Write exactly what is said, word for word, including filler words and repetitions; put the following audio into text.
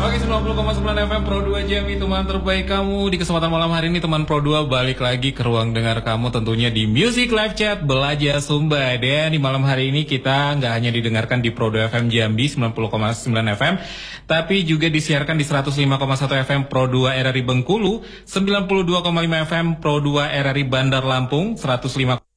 Oke, sembilan puluh koma sembilan F M Pro dua Jambi, teman terbaik kamu. Di kesempatan malam hari ini teman Pro dua balik lagi ke ruang dengar kamu, tentunya di Music Live Chat Belajar Sumba. Dan di malam hari ini kita nggak hanya didengarkan di Pro dua F M Jambi sembilan puluh koma sembilan F M, tapi juga disiarkan di seratus lima koma satu F M Pro dua R R I Bengkulu, sembilan puluh dua koma lima F M Pro dua R R I Bandar Lampung, seratus lima